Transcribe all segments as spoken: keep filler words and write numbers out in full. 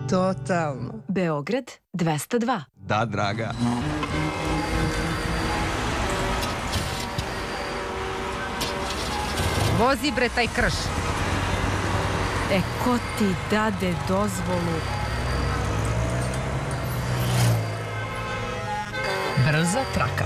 Totalno. Beograd dvesta dva. Da, draga. Vozi bre taj krš. E, ko ti dade dozvolu? Brza traka.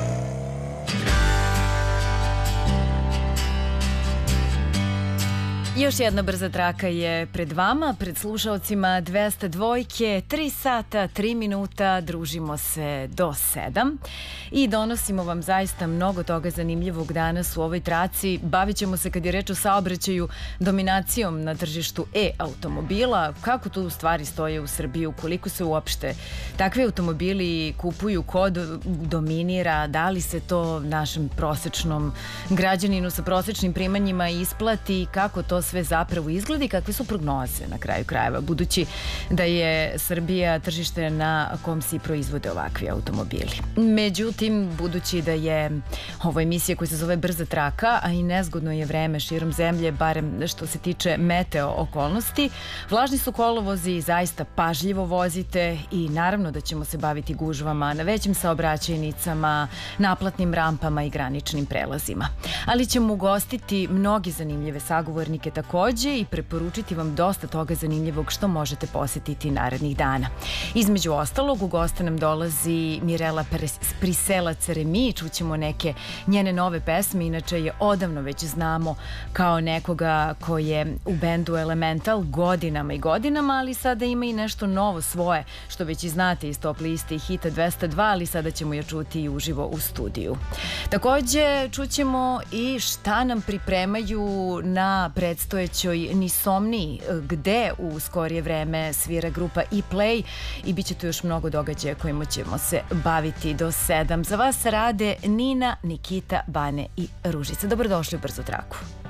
Još jedna brza traka je pred vama, pred slušalcima dvesta dvojke, tri sata, tri minuta, družimo se do sedam i donosimo vam zaista mnogo toga zanimljivog danas u ovoj traci. Bavit ćemo se, kad je reč o saobraćaju, dominacijom na tržištu e-automobila, kako tu stvari stoje u Srbiji, koliko se uopšte takvi automobili kupuju, ko dominira, da li se to našem prosečnom građaninu sa prosečnim primanjima isplati, kako to sve zapravo izgleda i kakve su prognoze na kraju krajeva, budući da je Srbija tržište na kom se proizvode ovakvi automobili. Međutim, budući da je ovo emisija koja se zove Brza traka, a i nezgodno je vreme širom zemlje, barem što se tiče meteo okolnosti, vlažni su kolovozi, zaista pažljivo vozite i naravno da ćemo se baviti gužvama na većim saobraćajnicama, naplatnim rampama i graničnim prelazima. Ali ćemo ugostiti mnoge zanimljive sagovornike takođe i preporučiti vam dosta toga zanimljivog što možete posetiti narednih dana. Između ostalog, u goste nam dolazi Mirela Prisela-Ceremi, čućemo neke njene nove pesme, inače je odavno već znamo kao nekoga ko je u bendu Elemental godinama i godinama, ali sada ima i nešto novo svoje, što već i znate iz top liste i hita dvesta dva, ali sada ćemo je čuti i uživo u studiju. Takođe, čućemo i šta nam pripremaju na predstojećoj Nisomniji, gde u skorije vreme svira grupa E-Play i bit će tu još mnogo događaja kojima ćemo se baviti do sedam. Za vas rade Nina, Nikita, Bane i Ružica. Dobrodošli u Brzu traku.